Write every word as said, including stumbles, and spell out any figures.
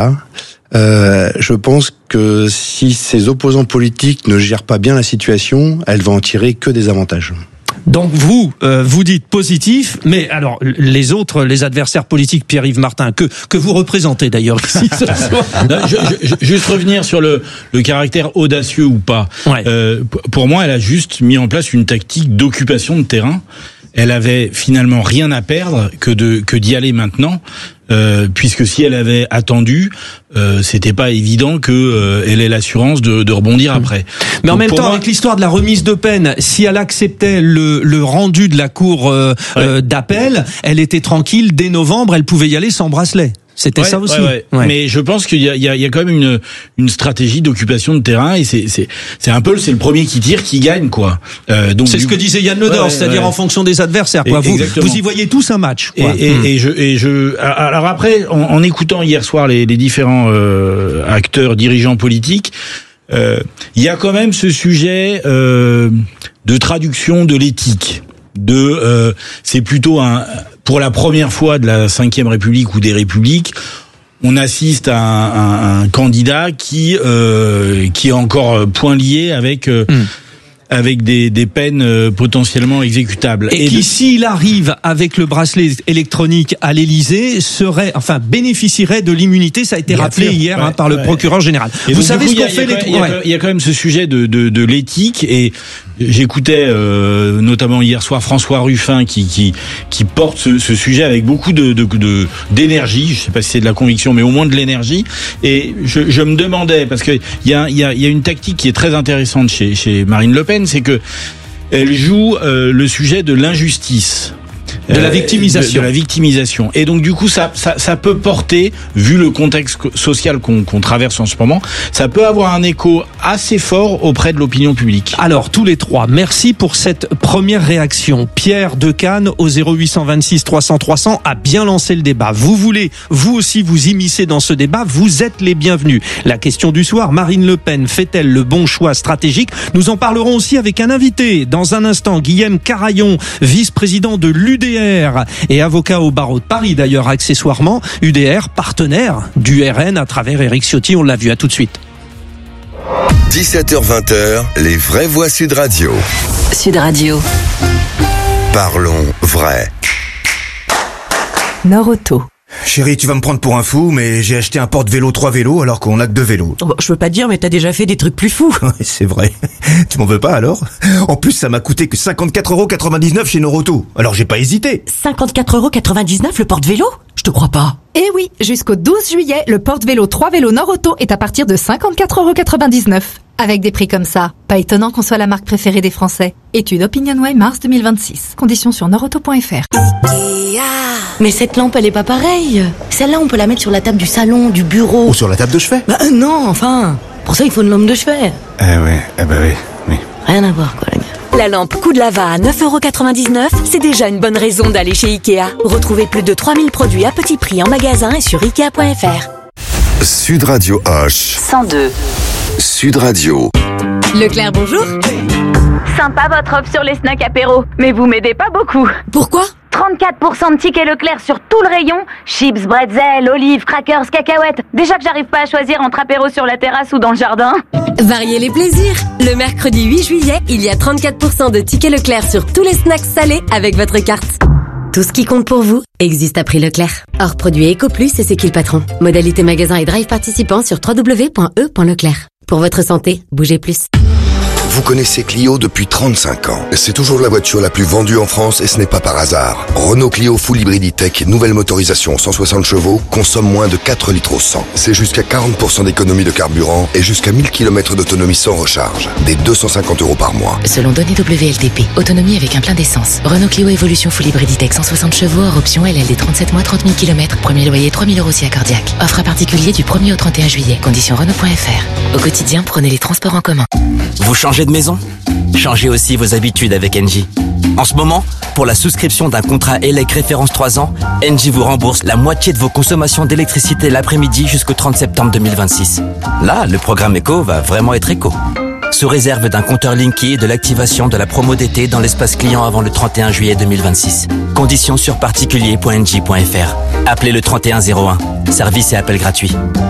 là. Euh, je pense que si ces opposants politiques ne gèrent pas bien la situation, elle va en tirer que des avantages. Donc vous, euh, vous dites positif, mais alors les autres, les adversaires politiques, Pierre-Yves Martin, que que vous représentez d'ailleurs ici ce soir. Non, je, je, juste revenir sur le, le caractère audacieux ou pas. Ouais. Euh, pour moi, elle a juste mis en place une tactique d'occupation de terrain. Elle avait finalement rien à perdre que de que d'y aller maintenant. Euh, puisque si elle avait attendu, euh, c'était pas évident que euh, elle ait l'assurance de, de rebondir après. Mais en Donc même temps, moi, avec l'histoire de la remise de peine, si elle acceptait le, le rendu de la cour euh, ouais. euh, d'appel, elle était tranquille. Dès novembre, elle pouvait y aller sans bracelet. C'était ouais, ça aussi. Ouais, ouais. Ouais. Mais je pense qu'il y a, il y a, il y a quand même une, une stratégie d'occupation de terrain et c'est, c'est, c'est un peu, c'est le premier qui tire qui gagne, quoi. Euh, donc c'est ce que disait Yann Le Dors, ouais, ouais, c'est-à-dire ouais. en fonction des adversaires, quoi. Vous, vous y voyez tous un match, quoi. Et, et, mmh. et je, et je, alors après, en, en écoutant hier soir les, les différents euh, acteurs, dirigeants politiques, euh, il y a quand même ce sujet euh, de traduction de l'éthique. De, euh, c'est plutôt un, pour la première fois de la cinquième République ou des républiques, on assiste à un, un, un candidat qui, euh, qui est encore point lié avec. Euh, mmh. avec des, des peines euh, potentiellement exécutables. Et, et qui, de... s'il arrive avec le bracelet électronique à l'Élysée, serait, enfin, bénéficierait de l'immunité. Ça a été Bien rappelé sûr. hier ouais, hein, par le ouais. procureur général. Et Vous donc, savez coup, ce qu'on fait les Il y, ouais. y a quand même ce sujet de, de, de l'éthique et j'écoutais euh, notamment hier soir François Ruffin qui, qui, qui porte ce, ce sujet avec beaucoup de, de, de, d'énergie. Je sais pas si c'est de la conviction, mais au moins de l'énergie. Et je, je me demandais, parce que il y a, il y a, il y a une tactique qui est très intéressante chez, chez Marine Le Pen, c'est que elle joue euh, le sujet de l'injustice. De la victimisation. De, de la victimisation. Et donc du coup, ça, ça, ça peut porter, vu le contexte social qu'on, qu'on traverse en ce moment, ça peut avoir un écho assez fort auprès de l'opinion publique. Alors, tous les trois, merci pour cette première réaction. Pierre Decanes, au zéro huit cent vingt-six trois cents trois cents, a bien lancé le débat. Vous voulez, vous aussi, vous immiscer dans ce débat, vous êtes les bienvenus. La question du soir, Marine Le Pen fait-elle le bon choix stratégique ? Nous en parlerons aussi avec un invité. Dans un instant, Guillaume Carayon, vice-président de l'U D R et avocat au barreau de Paris d'ailleurs accessoirement. U D R, partenaire du R N à travers Éric Ciotti, on l'a vu, à tout de suite. dix-sept heures vingt, les vraies voix Sud Radio. Sud Radio. Parlons vrai. Norauto. Chérie, tu vas me prendre pour un fou, mais j'ai acheté un porte-vélo trois vélos alors qu'on a que deux vélos. Oh, je veux pas dire, mais t'as déjà fait des trucs plus fous. C'est vrai. Tu m'en veux pas alors ? En plus, ça m'a coûté que cinquante-quatre euros quatre-vingt-dix-neuf chez Norauto. Alors j'ai pas hésité. cinquante-quatre euros quatre-vingt-dix-neuf le porte-vélo ? Je te crois pas. Eh oui, jusqu'au douze juillet, le porte-vélo trois vélos Norauto est à partir de cinquante-quatre euros quatre-vingt-dix-neuf. Avec des prix comme ça, pas étonnant qu'on soit la marque préférée des Français. Étude OpinionWay mars deux mille vingt-six. Conditions sur norauto point f r. Mais cette lampe, elle est pas pareille. Celle-là, on peut la mettre sur la table du salon, du bureau. Ou sur la table de chevet. Bah non, enfin. Pour ça, il faut une lampe de chevet. Eh ouais, eh bah oui, oui. Rien à voir, quoi, les gars. La lampe coup de lava à neuf euros quatre-vingt-dix-neuf, c'est déjà une bonne raison d'aller chez Ikea. Retrouvez plus de trois mille produits à petit prix en magasin et sur ikea point f r. Sud Radio H. cent deux. Sud Radio. Leclerc, bonjour. Sympa votre offre sur les snacks apéro, mais vous m'aidez pas beaucoup. Pourquoi ? trente-quatre pour cent de tickets Leclerc sur tout le rayon. Chips, bretzel, olives, crackers, cacahuètes. Déjà que j'arrive pas à choisir entre apéro sur la terrasse ou dans le jardin. Variez les plaisirs. Le mercredi huit juillet, il y a trente-quatre pour cent de tickets Leclerc sur tous les snacks salés avec votre carte. Tout ce qui compte pour vous existe à prix Leclerc. Hors produit EcoPlus et c'est qui le patron. Modalité magasin et drive participant sur w w w point e point leclerc. Pour votre santé, bougez plus. Vous connaissez Clio depuis trente-cinq ans. C'est toujours la voiture la plus vendue en France et ce n'est pas par hasard. Renault Clio Full Hybrid E-Tech, nouvelle motorisation cent soixante chevaux, consomme moins de quatre litres au cent. C'est jusqu'à quarante pour cent d'économie de carburant et jusqu'à mille kilomètres d'autonomie sans recharge. Des deux cent cinquante euros par mois. Selon données W L T P, autonomie avec un plein d'essence. Renault Clio Evolution Full Hybrid E-Tech cent soixante chevaux, hors option L L D trente-sept mois, trente mille kilomètres. Premier loyer trois mille euros si accordiaque. Offre à particulier du premier au trente et un juillet. Conditions Renault point f r. Au quotidien, prenez les transports en commun. Vous changez de maison ? Changez aussi vos habitudes avec Engie. En ce moment, pour la souscription d'un contrat E L E C référence trois ans, Engie vous rembourse la moitié de vos consommations d'électricité l'après-midi jusqu'au trente septembre deux mille vingt-six. Là, le programme éco va vraiment être éco. Sous réserve d'un compteur Linky et de l'activation de la promo d'été dans l'espace client avant le trente et un juillet deux mille vingt-six. Conditions sur particulier point engie point f r. Appelez le trente et un zéro un. Service et appel gratuit.